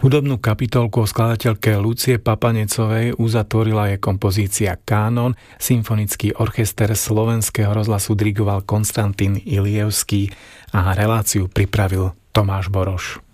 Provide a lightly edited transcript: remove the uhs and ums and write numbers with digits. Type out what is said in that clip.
Hudobnú kapitolku o skladateľke Lucie Papanecovej uzatvorila je kompozícia Kánon. Symfonický orchester Slovenského rozhlasu dirigoval Konstantín Ilievský a reláciu pripravil Tomáš Boroš.